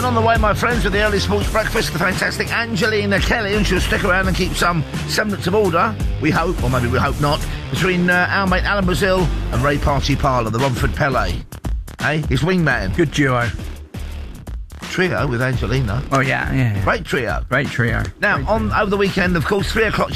And on the way, my friends, with the early sports breakfast, the fantastic Angelina Kelly, and she'll stick around and keep some semblance of order, we hope, or maybe we hope not, between our mate Alan Brazil and Ray Party Parlour, the Romford Pele. Hey, his wingman. Good duo. Trio with Angelina. Oh, yeah. Great trio. Great trio. Now, over the weekend, of course, 3 o'clock